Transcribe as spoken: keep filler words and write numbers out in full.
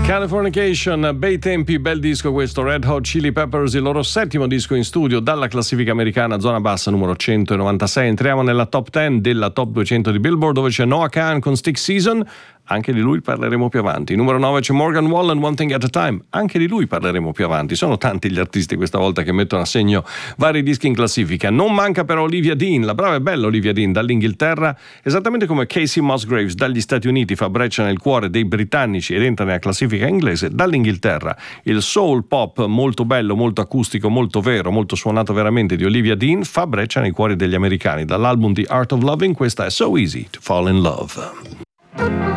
Californication, bei tempi, bel disco questo, Red Hot Chili Peppers, il loro settimo disco in studio dalla classifica americana, zona bassa numero centonovantasei. Entriamo nella top dieci della top duecento di Billboard, dove c'è Noah Kahan con Stick Season, anche di lui parleremo più avanti. Numero nove c'è Morgan Wallen, One Thing at a Time, anche di lui parleremo più avanti. Sono tanti gli artisti questa volta che mettono a segno vari dischi in classifica. Non manca però Olivia Dean, la brava e bella Olivia Dean dall'Inghilterra, esattamente come Casey Musgraves dagli Stati Uniti, fa breccia nel cuore dei britannici ed entra nella classifica inglese. Dall'Inghilterra il soul pop molto bello, molto acustico, molto vero, molto suonato veramente di Olivia Dean fa breccia nei cuori degli americani. Dall'album The Art of Loving questa è So Easy to Fall in Love.